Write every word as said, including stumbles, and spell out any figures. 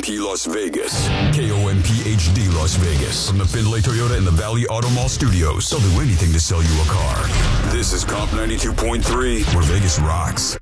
P Las Vegas. K O M P H D Las Vegas. From the Findlay Toyota and the Valley Auto Mall studios. They'll do anything to sell you a car. This is Comp ninety-two point three, where Vegas rocks.